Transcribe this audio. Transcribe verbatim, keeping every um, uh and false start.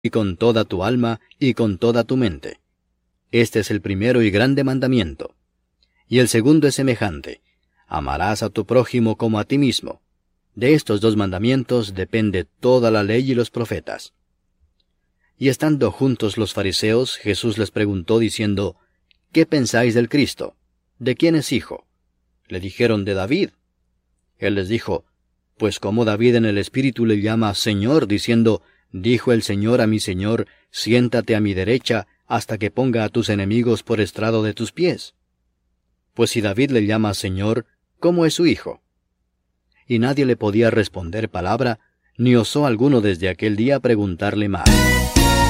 y con toda tu alma y con toda tu mente. Este es el primero y grande mandamiento. Y el segundo es semejante: amarás a tu prójimo como a ti mismo. De estos dos mandamientos depende toda la ley y los profetas. Y estando juntos los fariseos, Jesús les preguntó diciendo: ¿Qué pensáis del Cristo? ¿De quién es hijo? Le dijeron: de David. Él les dijo: Pues como David en el Espíritu le llama Señor, diciendo: Dijo el Señor a mi Señor, siéntate a mi derecha, hasta que ponga a tus enemigos por estrado de tus pies. Pues si David le llama Señor, ¿cómo es su hijo? Y nadie le podía responder palabra, ni osó alguno desde aquel día preguntarle más.